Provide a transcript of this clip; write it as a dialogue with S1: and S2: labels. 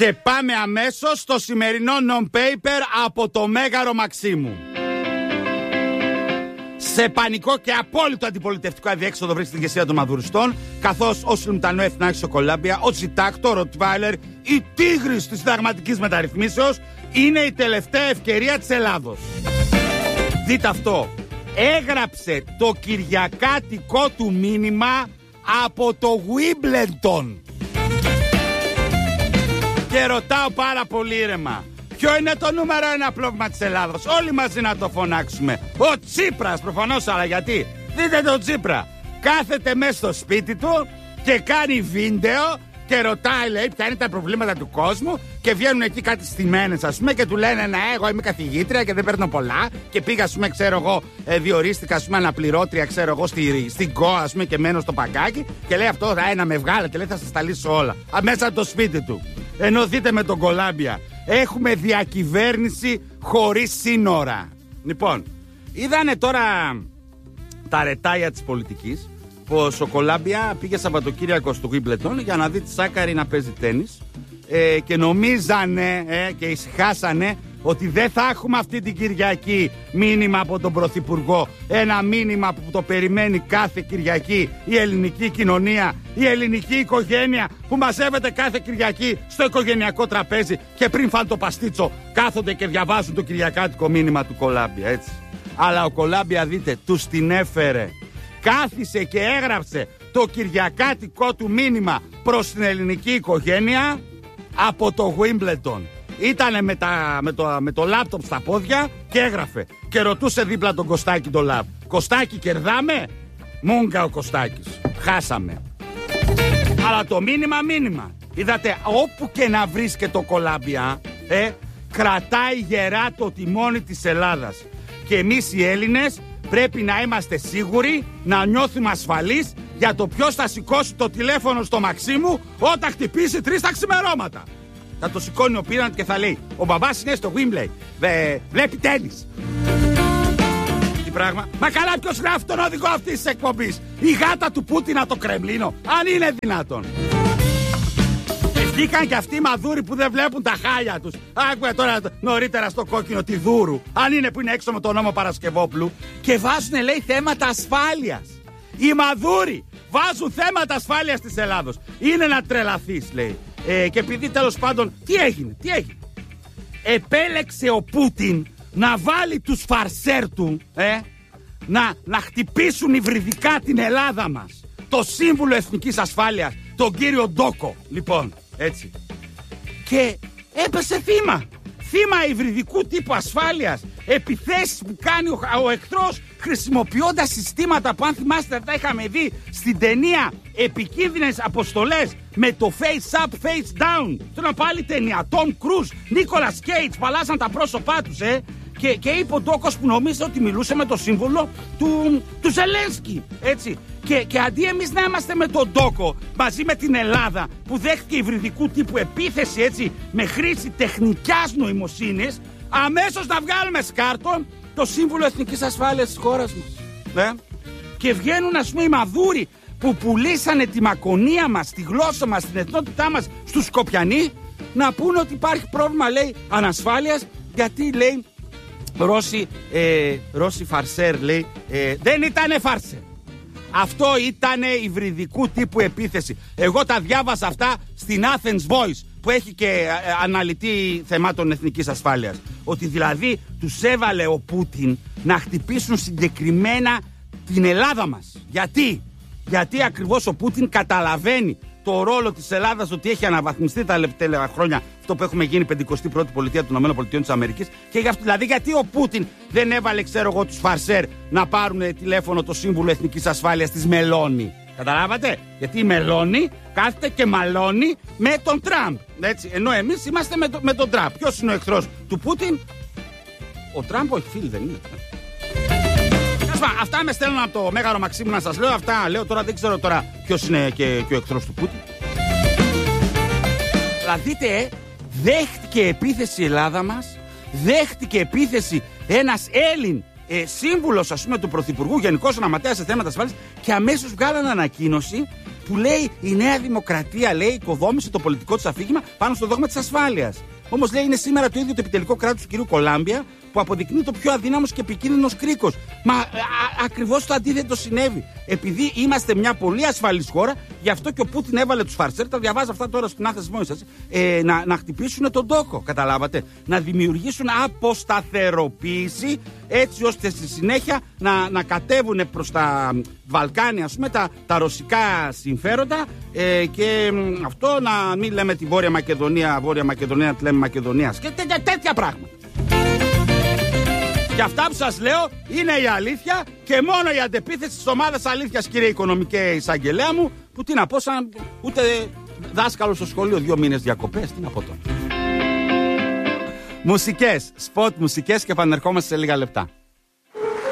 S1: Και πάμε αμέσως στο σημερινό non-paper από το Μέγαρο Μαξίμου. Σε πανικό και απόλυτο αντιπολιτευτικό αδιέξοδο βρίσκεται η ηγεσία των μαδουριστών, καθώς ο Σιλμουτανό Εθνάρχης ο Κολάμπια, ο Τσιτάκ, το Ροτβάιλερ, η τίγρης της συνταγματικής μεταρρυθμίσεως είναι η τελευταία ευκαιρία της Ελλάδος. Δείτε αυτό. Έγραψε το κυριακάτικο του μήνυμα από το Wimbledon. Και ρωτάω πάρα πολύ ήρεμα, ποιο είναι το νούμερο ένα πρόβλημα της Ελλάδος? Όλοι μαζί να το φωνάξουμε. Ο Τσίπρας προφανώς, αλλά γιατί? Δείτε τον Τσίπρα. Κάθεται μέσα στο σπίτι του και κάνει βίντεο και ρωτάει, λέει, ποια είναι τα προβλήματα του κόσμου. Και βγαίνουν εκεί κάτι στημένες, ας πούμε, και του λένε, ναι, εγώ είμαι καθηγήτρια και δεν παίρνω πολλά. Και πήγα, ας πούμε, ξέρω εγώ, διορίστηκα, ας πούμε, αναπληρώτρια, ξέρω εγώ, στην ΚΟ, ας πούμε, και μένω στο παγκάκι. Και λέει αυτό, να με βγάλετε, λέει, θα σας τα λύσω όλα. Μέσα από το σπίτι του. Ενώ δείτε με τον Κολάμπια, έχουμε διακυβέρνηση χωρίς σύνορα. Λοιπόν, είδανε τώρα τα ρετάια της πολιτικής, πως ο Κολάμπια πήγε Σαββατοκύριακο στο Wimbledon για να δει τη Σάκαρη να παίζει τένις, και νομίζανε και ησυχάσανε ότι δεν θα έχουμε αυτή την Κυριακή μήνυμα από τον Πρωθυπουργό. Ένα μήνυμα που το περιμένει κάθε Κυριακή η ελληνική κοινωνία, η ελληνική οικογένεια που μαζεύεται κάθε Κυριακή στο οικογενειακό τραπέζι και πριν φάνε το παστίτσο κάθονται και διαβάζουν το κυριακάτικο μήνυμα του Κολάμπια, έτσι. Αλλά ο Κολάμπια, δείτε, τους την έφερε. Κάθισε και έγραψε το κυριακάτικο του μήνυμα προς την ελληνική οικογένεια από το Wimbledon. Ήτανε με το λάπτοπ στα πόδια και έγραφε. Και ρωτούσε δίπλα τον Κωστάκη το λάπ. Κωστάκη, κερδάμε? Μούγκα ο Κωστάκης. Χάσαμε. Αλλά το μήνυμα. Είδατε, όπου και να βρίσκεται το Κολάμπια, κρατάει γερά το τιμόνι της Ελλάδας. Και εμείς οι Έλληνες πρέπει να είμαστε σίγουροι, να νιώθουμε ασφαλείς για το ποιος θα σηκώσει το τηλέφωνο στο Μαξίμου όταν χτυπήσει 3 τα ξημερώματα. Θα το σηκώνει ο Πύραντ και θα λέει, ο μπαμπάς είναι στο Wembley, βλέπει τένις. Τι πράγμα? Μα καλά, ποιος γράφει τον οδηγό αυτής της εκπομπής? Η γάτα του Πούτιν από το Κρεμλίνο, αν είναι δυνατόν. Βγήκαν και αυτοί οι μαδούροι που δεν βλέπουν τα χάλια τους. Άκουγα τώρα νωρίτερα στο κόκκινο τη Δούρου, αν είναι που είναι έξω με τον νόμο Παρασκευόπουλου, και βάζουν, λέει, θέματα ασφάλειας. Οι μαδούροι βάζουν θέματα ασφάλειας της Ελλάδος. Είναι να τρελαθείς, λέει. Και επειδή τέλος πάντων, τι έγινε? Επέλεξε ο Πούτιν να βάλει τους φαρσέρ του να χτυπήσουν υβριδικά την Ελλάδα μας. Το Σύμβουλο Εθνικής Ασφάλειας, τον κύριο Ντόκο, λοιπόν, έτσι. Και έπεσε θύμα υβριδικού τύπου ασφάλειας. Επιθέσεις που κάνει ο εχθρός χρησιμοποιώντας συστήματα που, αν θυμάστε, τα είχαμε δει στην ταινία Επικίνδυνες Αποστολές με το face up, face down. Τώρα πάλι ταινία, Tom Cruise, Nicolas Cage, παλάσαν τα πρόσωπά τους, Και είπε ο Ντόκος, που νομίζει ότι μιλούσε με το σύμβολο του Ζελένσκι, έτσι. Και αντί εμείς να είμαστε με τον Ντόκο μαζί με την Ελλάδα που δέχτηκε υβριδικού τύπου επίθεση, έτσι, με χρήση τεχνικιάς νοημοσύνης, αμέσως να βγάλουμε σκάρτο το Σύμβουλο Εθνικής Ασφάλειας της χώρας μας. Και βγαίνουν, ας πούμε, οι μαδούροι που πουλήσανε τη μακονία μας, τη γλώσσα μας, την εθνότητά μας στους Σκοπιανοί, να πούνε ότι υπάρχει πρόβλημα, λέει, ανασφάλειας, γιατί, λέει, Ρώσοι φαρσέρ, λέει, δεν ήτανε φάρσερ. Αυτό ήτανε υβριδικού τύπου επίθεση. Εγώ τα διάβασα αυτά στην Athens Voice, που έχει και αναλυτή θεμάτων εθνικής ασφάλειας. Ότι δηλαδή τους έβαλε ο Πούτιν να χτυπήσουν συγκεκριμένα την Ελλάδα μας. Γιατί ακριβώς ο Πούτιν καταλαβαίνει το ρόλο της Ελλάδας, ότι έχει αναβαθμιστεί τα τελευταία χρόνια αυτό που έχουμε γίνει 51η πολιτεία των ΗΠΑ. Και δηλαδή γιατί ο Πούτιν δεν έβαλε, ξέρω εγώ, τους φαρσέρ να πάρουν τηλέφωνο το Σύμβουλο Εθνικής Ασφάλειας της Μελώνη. Καταλάβατε? Γιατί η Μελώνη κάθεται και μαλώνει με τον Τραμπ. Έτσι. Ενώ εμείς είμαστε με τον Τραμπ. Ποιος είναι ο εχθρός του Πούτιν? Ο Τραμπ, όχι, φίλοι δεν είναι. Αυτά με στέλνουν από το Μέγαρο Μαξίμου να σας λέω. Αυτά λέω τώρα, δεν ξέρω τώρα ποιος είναι και ο εχθρός του Πούτιν. Αλλά δείτε, δέχτηκε επίθεση η Ελλάδα μας, δέχτηκε επίθεση ένας Έλλην σύμβουλος, ας πούμε, του Πρωθυπουργού, Γενικός Γραμματέας σε θέματα ασφάλειας, και αμέσως βγάλανε ανακοίνωση που λέει η Νέα Δημοκρατία, λέει, οικοδόμησε το πολιτικό της αφήγημα πάνω στο δόγμα της ασφάλειας. Όμως, λέει, είναι σήμερα το ίδιο το επιτελικό κράτος του κυρίου Κολάμπια που αποδεικνύει το πιο αδύναμος και επικίνδυνος κρίκος. Μα ακριβώς το αντίθετο συνέβη. Επειδή είμαστε μια πολύ ασφαλής χώρα, γι' αυτό και ο Πούτιν έβαλε τους φαρσέρ, τα διαβάζω αυτά τώρα στην Athens Voice, να χτυπήσουν τον τόκο. Καταλάβατε. Να δημιουργήσουν αποσταθεροποίηση, έτσι ώστε στη συνέχεια να κατέβουν προς τα Βαλκάνια, ας πούμε, τα ρωσικά συμφέροντα, και αυτό να μην λέμε τη Βόρεια Μακεδονία, να τη λέμε Μακεδονία και τέτοια πράγματα. Και αυτά που σας λέω είναι η αλήθεια και μόνο η αντεπίθεση της ομάδας αλήθειας, κύριε Οικονομικέ Εισαγγελέα μου, που τι να πω, σαν ούτε δάσκαλο στο σχολείο, 2 μήνες διακοπές, τι να πω τώρα. Μουσικές, σποτ μουσικές και επανερχόμαστε σε λίγα λεπτά.